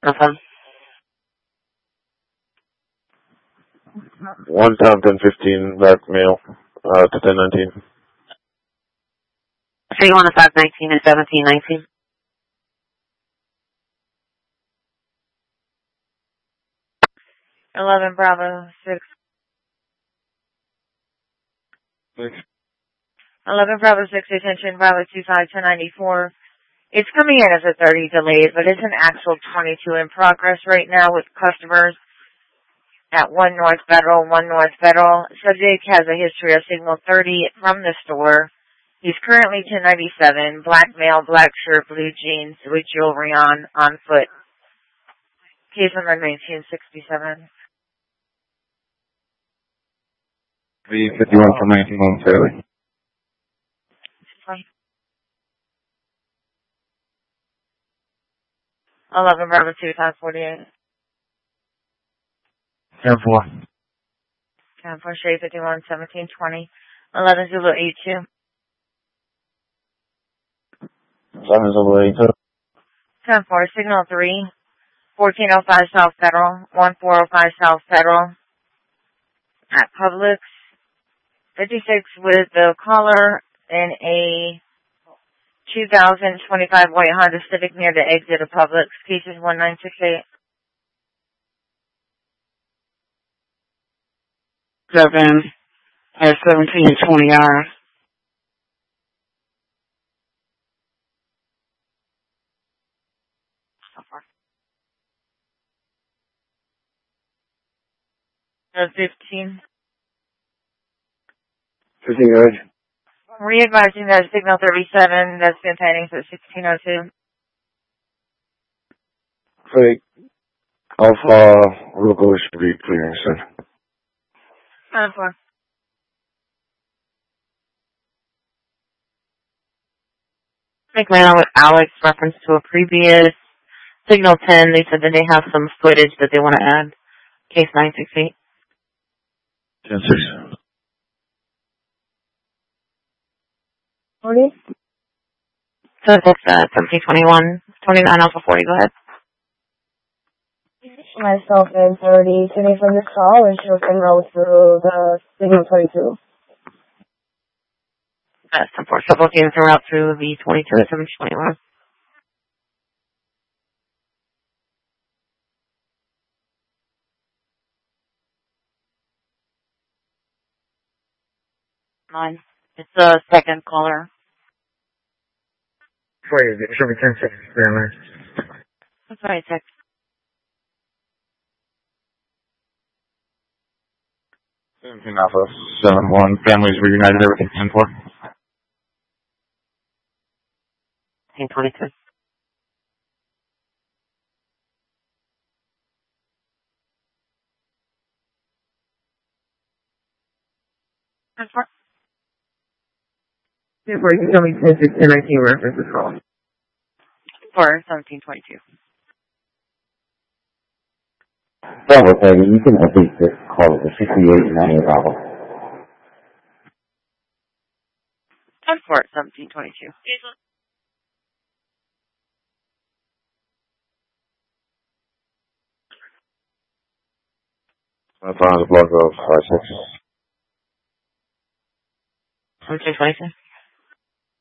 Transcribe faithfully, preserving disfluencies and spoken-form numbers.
Nothing. one time ten fifteen, back mail, uh, to ten nineteen. So you want a five nineteen and seventeen nineteen? Eleven Bravo six. Six. Eleven Bravo six. Attention Bravo two five ten ninety four. It's coming in as a thirty delayed, but it's an actual twenty-two in progress right now with customers at one North Federal, one North Federal. Subject has a history of signal thirty from the store. He's currently ten ninety-seven, black male, black shirt, blue jeans with jewelry on, on foot. Case number nineteen sixty-seven. V fifty-one from nineteen momentarily. eleven Bravo two five forty-eight. ten four. ten four Shade fifty-one seventeen twenty. eleven Zulu eight two. seven Zulu eight two. ten four Signal three. fourteen oh five South Federal. one four oh five South Federal. At Publix. fifty-six with the caller in a two thousand twenty-five white Honda Civic near the exit of Publix. Cases one nine six eight. Seven at seventeen and twenty hours. Uh, fifteen. fifteen, good. Re-advising that Signal thirty-seven that's been pending for sixteen oh two. Fake. Alpha, Rugo should be clearing soon. ten four. McMahon with Alex, reference to a previous Signal ten. They said that they have some footage that they want to add. Case nine six eight. ten six. forty? So that's uh, seventeen twenty-one, twenty-nine Alpha forty. Go ahead. Myself and thirty. Sitting from this call, and she'll enroll through the Signal twenty-two. That's ten four. So both units are out through the twenty-two at seventeen twenty-one. Nine. It's the second caller. Wait, it should be ten six. That's right, six. seventeen Alpha seven one. Families reunited. Everything ten four. ten twenty-two. ten four. Therefore, you can tell me ten six ten nineteen reference is wrong. For seventeen twenty-two. Bravo, Peggy, you can update this call to sixty-eight ninety Bravo. ten four seventeen twenty-two. I found the block of five six. seventeen twenty-two.